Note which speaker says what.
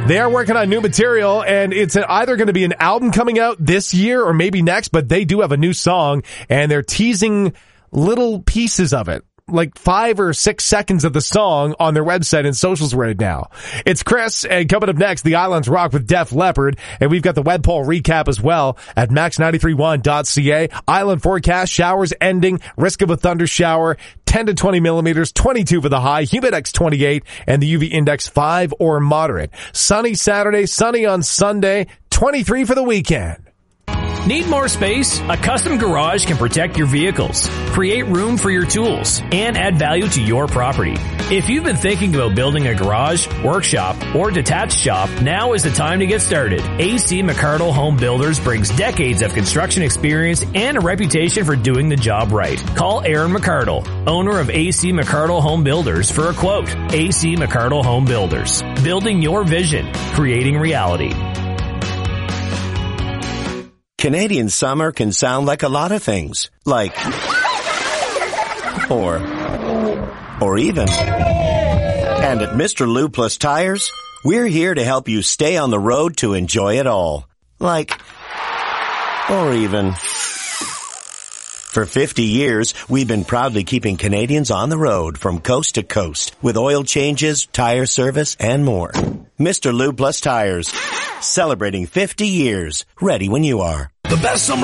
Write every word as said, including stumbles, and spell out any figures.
Speaker 1: They are working on new material, and it's either going to be an album coming out this year or maybe next, but they do have a new song, and they're teasing little pieces of it, like five or six seconds of the song on their website and socials right now. It's Chris, and coming up next, the Islands Rock with Def Leppard, and we've got the web poll recap as well at max nine three one dot c a. Island forecast, showers ending, risk of a thunder shower, ten to twenty millimeters, twenty-two for the high, humidex twenty-eight, and the U V index five or moderate. Sunny Saturday, sunny on Sunday, twenty-three for the weekend.
Speaker 2: Need more space? A custom garage can protect your vehicles, create room for your tools, and add value to your property. If you've been thinking about building a garage, workshop, or detached shop, now is the time to get started. A C McArdle Home Builders brings decades of construction experience and a reputation for doing the job right. Call Aaron McArdle, owner of A C McArdle Home Builders, for a quote. A C McArdle Home Builders. Building your vision, creating reality.
Speaker 3: Canadian summer can sound like a lot of things, like, or, or even. And at Mister Lou Plus Tires, we're here to help you stay on the road to enjoy it all, like, or even. For fifty years, we've been proudly keeping Canadians on the road from coast to coast with oil changes, tire service, and more. Mister Lou Plus Tires, celebrating fifty years, ready when you are.
Speaker 4: The best summer